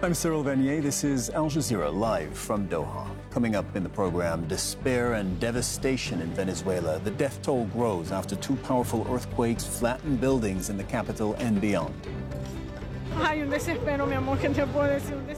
I'm Cyril Vanier. This is Al Jazeera live from Doha. Coming up in the program, despair and devastation in Venezuela. The death toll grows after two powerful earthquakes flattened buildings in the capital and beyond. Hay un desespero, mi amor, que te puedo decir.